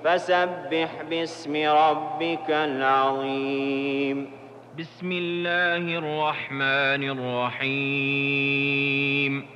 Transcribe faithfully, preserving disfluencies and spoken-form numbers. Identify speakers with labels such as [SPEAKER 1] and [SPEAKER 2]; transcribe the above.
[SPEAKER 1] فسبح باسم ربك العظيم.
[SPEAKER 2] بسم الله الرحمن الرحيم.